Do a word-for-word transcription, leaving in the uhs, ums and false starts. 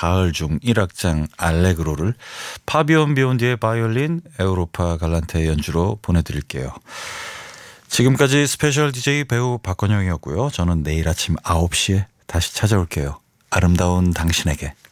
가을 중 일 악장 알레그로를 파비온 비온디의 바이올린, 에우로파 갈란테의 연주로 보내드릴게요. 지금까지 스페셜 디제이 배우 박건영이었고요. 저는 내일 아침 아홉 시에 다시 찾아올게요. 아름다운 당신에게.